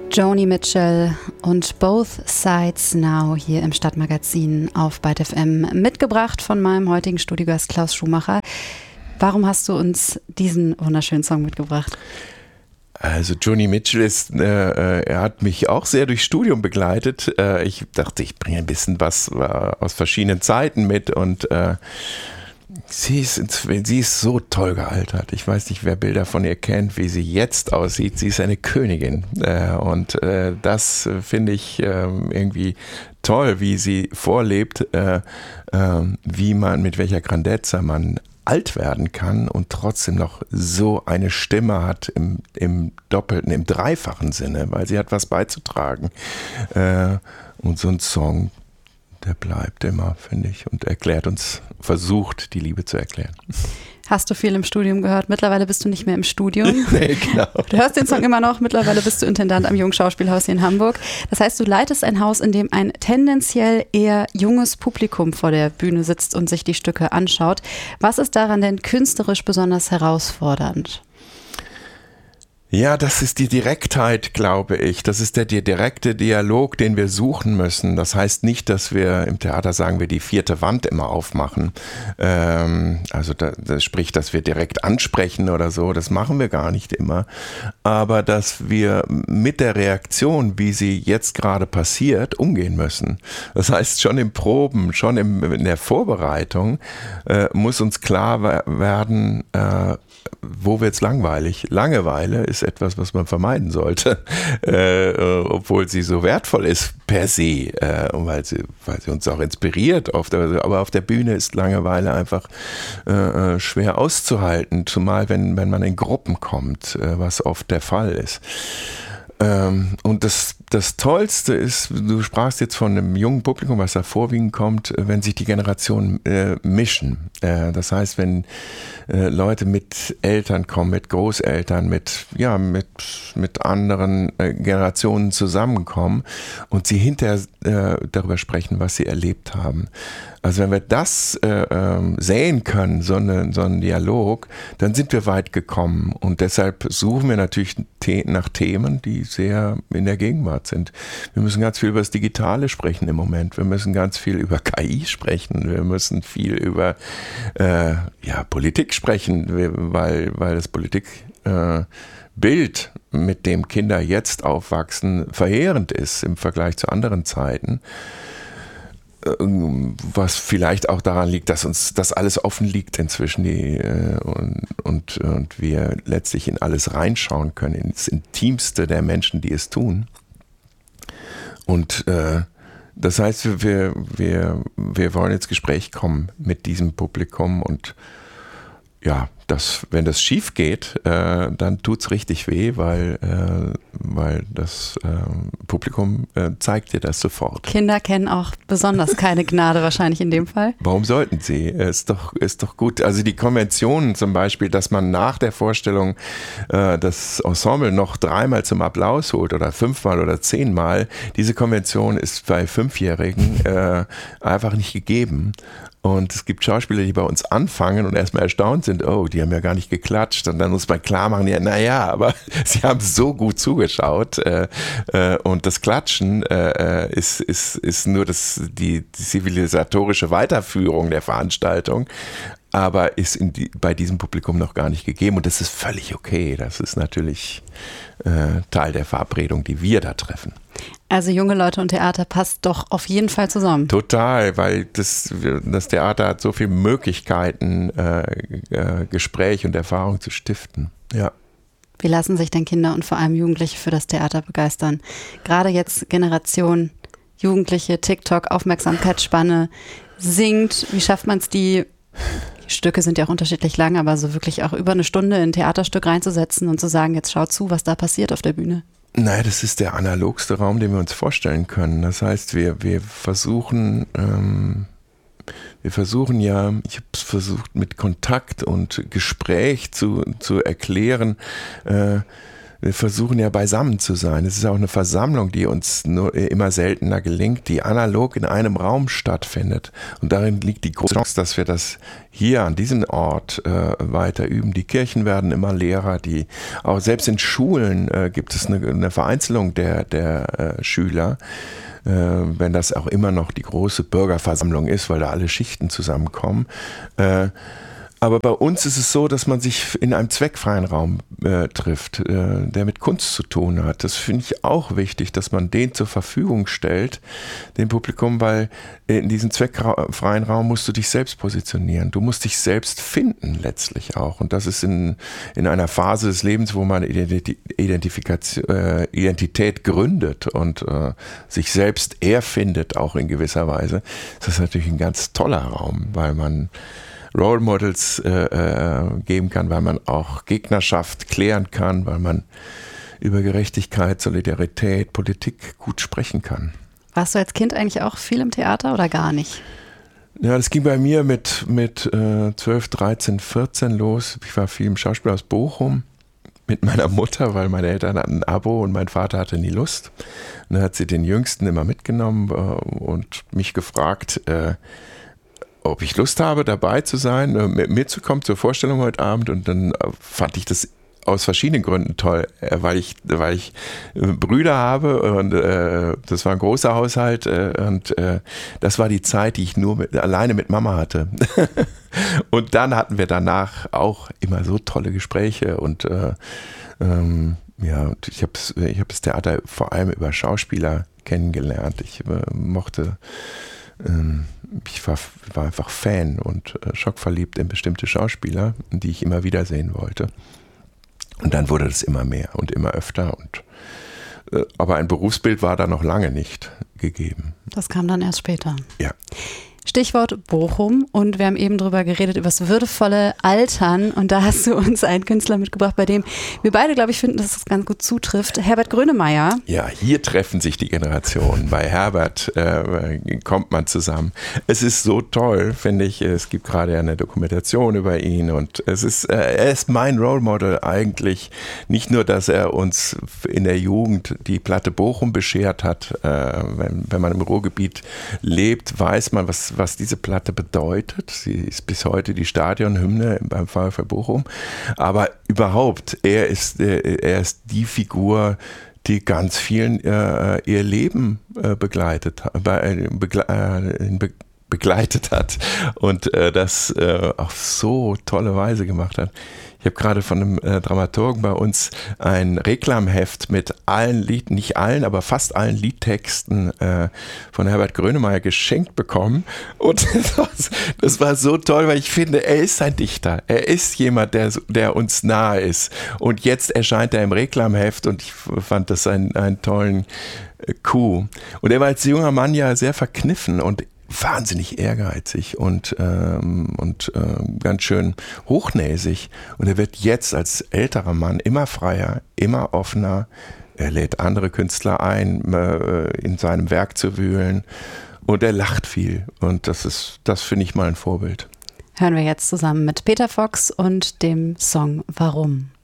Joni Mitchell und Both Sides Now hier im Stadtmagazin auf Byte FM, mitgebracht von meinem heutigen Studiogast Klaus Schumacher. Warum hast du uns diesen wunderschönen Song mitgebracht? Also Joni Mitchell er hat mich auch sehr durchs Studium begleitet. Ich dachte, ich bringe ein bisschen was aus verschiedenen Zeiten mit und sie ist so toll gealtert. Ich weiß nicht, wer Bilder von ihr kennt, wie sie jetzt aussieht. Sie ist eine Königin und das finde ich irgendwie toll, wie sie vorlebt, mit welcher Grandezza man alt werden kann und trotzdem noch so eine Stimme hat im doppelten, im dreifachen Sinne, weil sie hat was beizutragen. Und so ein Song, der bleibt immer, finde ich, und versucht, die Liebe zu erklären. Hast du viel im Studium gehört? Mittlerweile bist du nicht mehr im Studium. Nee, genau. Du hörst den Song immer noch. Mittlerweile bist du Intendant am Jungschauspielhaus hier in Hamburg. Das heißt, du leitest ein Haus, in dem ein tendenziell eher junges Publikum vor der Bühne sitzt und sich die Stücke anschaut. Was ist daran denn künstlerisch besonders herausfordernd? Ja, das ist die Direktheit, glaube ich. Das ist der direkte Dialog, den wir suchen müssen. Das heißt nicht, dass wir im Theater, sagen wir, die vierte Wand immer aufmachen. Also das spricht, dass wir direkt ansprechen oder so. Das machen wir gar nicht immer. Aber dass wir mit der Reaktion, wie sie jetzt gerade passiert, umgehen müssen. Das heißt, schon im Proben, schon in der Vorbereitung muss uns klar werden, wo wird's langweilig? Langeweile ist etwas, was man vermeiden sollte, obwohl sie so wertvoll ist per se, und weil sie uns auch inspiriert. Aber auf der Bühne ist Langeweile einfach schwer auszuhalten, zumal wenn man in Gruppen kommt, was oft der Fall ist. Und das Tollste ist, du sprachst jetzt von einem jungen Publikum, was da vorwiegend kommt, wenn sich die Generationen mischen. Das heißt, wenn Leute mit Eltern kommen, mit Großeltern, mit anderen Generationen zusammenkommen und sie hinterher darüber sprechen, was sie erlebt haben. Also wenn wir das sehen können, so einen Dialog, dann sind wir weit gekommen. Und deshalb suchen wir natürlich nach Themen, die sehr in der Gegenwart sind. Wir müssen ganz viel über das Digitale sprechen im Moment. Wir müssen ganz viel über KI sprechen. Wir müssen viel über Politik sprechen, weil das Politikbild, mit dem Kinder jetzt aufwachsen, verheerend ist im Vergleich zu anderen Zeiten. Was vielleicht auch daran liegt, dass uns das alles offen liegt inzwischen und wir letztlich in alles reinschauen können, ins Intimste der Menschen, die es tun. Und das heißt, wir wollen ins Gespräch kommen mit diesem Publikum und ja, wenn das schief geht, dann tut's richtig weh, weil das Publikum zeigt dir das sofort. Kinder kennen auch besonders keine Gnade wahrscheinlich in dem Fall. Warum sollten sie? Ist doch gut. Also die Konventionen zum Beispiel, dass man nach der Vorstellung das Ensemble noch 3-mal zum Applaus holt oder 5-mal oder 10-mal, diese Konvention ist bei 5-Jährigen einfach nicht gegeben. Und es gibt Schauspieler, die bei uns anfangen und erstmal erstaunt sind, oh, die haben ja gar nicht geklatscht. Und dann muss man klar machen, aber sie haben so gut zugeschaut. Und das Klatschen ist nur die zivilisatorische Weiterführung der Veranstaltung, aber ist bei diesem Publikum noch gar nicht gegeben. Und das ist völlig okay. Das ist natürlich Teil der Verabredung, die wir da treffen. Also junge Leute und Theater passt doch auf jeden Fall zusammen. Total, weil das Theater hat so viele Möglichkeiten, Gespräch und Erfahrung zu stiften. Ja. Wie lassen sich denn Kinder und vor allem Jugendliche für das Theater begeistern? Gerade jetzt Generation Jugendliche, TikTok, Aufmerksamkeitsspanne sinkt. Wie schafft man es, die Stücke sind ja auch unterschiedlich lang, aber so wirklich auch über eine Stunde in ein Theaterstück reinzusetzen und zu sagen, jetzt schau zu, was da passiert auf der Bühne? Naja, das ist der analogste Raum, den wir uns vorstellen können. Das heißt, wir versuchen ja, ich habe es versucht mit Kontakt und Gespräch zu erklären, wir versuchen ja beisammen zu sein. Es ist auch eine Versammlung, die uns nur immer seltener gelingt, die analog in einem Raum stattfindet. Und darin liegt die große Chance, dass wir das hier an diesem Ort weiter üben. Die Kirchen werden immer leerer. Auch selbst in Schulen gibt es eine Vereinzelung der Schüler. Wenn das auch immer noch die große Bürgerversammlung ist, weil da alle Schichten zusammenkommen. Aber bei uns ist es so, dass man sich in einem zweckfreien Raum trifft, der mit Kunst zu tun hat. Das finde ich auch wichtig, dass man den zur Verfügung stellt, dem Publikum, weil in diesem zweckfreien Raum musst du dich selbst positionieren. Du musst dich selbst finden letztlich auch. Und das ist in einer Phase des Lebens, wo man Identität gründet und sich selbst erfindet, auch in gewisser Weise. Das ist natürlich ein ganz toller Raum, weil man Role Models geben kann, weil man auch Gegnerschaft klären kann, weil man über Gerechtigkeit, Solidarität, Politik gut sprechen kann. Warst du als Kind eigentlich auch viel im Theater oder gar nicht? Ja, das ging bei mir mit 12, 13, 14 los. Ich war viel im Schauspielhaus Bochum mit meiner Mutter, weil meine Eltern hatten ein Abo und mein Vater hatte nie Lust. Und dann hat sie den Jüngsten immer mitgenommen und mich gefragt, ob ich Lust habe, dabei zu sein, mitzukommen zur Vorstellung heute Abend. Und dann fand ich das aus verschiedenen Gründen toll, weil ich Brüder habe und das war ein großer Haushalt und das war die Zeit, die ich nur alleine mit Mama hatte. Und dann hatten wir danach auch immer so tolle Gespräche und ich habe das Theater vor allem über Schauspieler kennengelernt. Ich war einfach Fan und schockverliebt in bestimmte Schauspieler, die ich immer wieder sehen wollte. Und dann wurde das immer mehr und immer öfter. Aber ein Berufsbild war da noch lange nicht gegeben. Das kam dann erst später. Ja. Stichwort Bochum und wir haben eben drüber geredet, über das würdevolle Altern und da hast du uns einen Künstler mitgebracht, bei dem wir beide, glaube ich, finden, dass das ganz gut zutrifft. Herbert Grönemeyer. Ja, hier treffen sich die Generationen. Bei Herbert kommt man zusammen. Es ist so toll, finde ich. Es gibt gerade eine Dokumentation über ihn und er ist mein Role Model eigentlich. Nicht nur, dass er uns in der Jugend die Platte Bochum beschert hat. Wenn man im Ruhrgebiet lebt, weiß man, was diese Platte bedeutet. Sie ist bis heute die Stadionhymne beim VfL Bochum. Aber überhaupt, er ist die Figur, die ganz vielen ihr Leben begleitet hat und das auf so tolle Weise gemacht hat. Ich habe gerade von einem Dramaturgen bei uns ein Reklamheft mit allen nicht allen, aber fast allen Liedtexten von Herbert Grönemeyer geschenkt bekommen. Und das war so toll, weil ich finde, er ist ein Dichter. Er ist jemand, der uns nahe ist. Und jetzt erscheint er im Reklamheft und ich fand das einen tollen Coup. Und er war als junger Mann ja sehr verkniffen und wahnsinnig ehrgeizig und ganz schön hochnäsig. Und er wird jetzt als älterer Mann immer freier, immer offener. Er lädt andere Künstler ein, in seinem Werk zu wühlen. Und er lacht viel. Und das finde ich mal ein Vorbild. Hören wir jetzt zusammen mit Peter Fox und dem Song Warum?